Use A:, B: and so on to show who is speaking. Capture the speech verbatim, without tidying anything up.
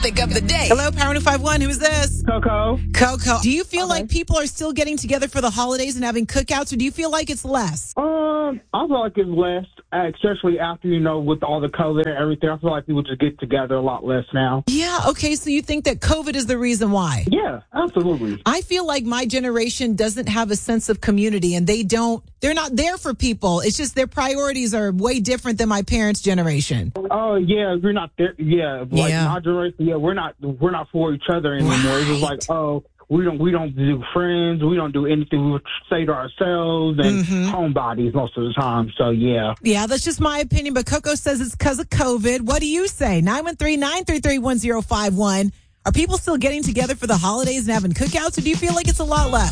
A: topic of the day.
B: Hello, Power two five one. Who is this?
C: Coco.
B: Coco. Do you feel
C: Okay.
B: like people are still getting together for the holidays and having cookouts, or do you feel like it's less?
C: Um, I feel like it's less, uh, especially after, you know, with all the COVID and everything. I feel like people just get together a lot less now.
B: Yeah, okay, so you think that COVID is the reason why?
C: Yeah, absolutely.
B: I feel like my generation doesn't have a sense of community, and they don't, they're not there for people. It's just their priorities are way different than my parents' generation.
C: Oh, yeah, we're not there. Yeah, like
B: Yeah.
C: my generation, yeah, we're not, we're not for each other anymore. It's just
B: Right.
C: like, oh, we don't, we don't do friends. We don't do anything. We would say to ourselves and
B: Mhm.
C: homebodies most of the time. So, yeah.
B: Yeah, that's just my opinion, but Coco says it's because of COVID. What do you say? nine one three, nine three three, one zero five one. Are people still getting together for the holidays and having cookouts, or do you feel like it's a lot less?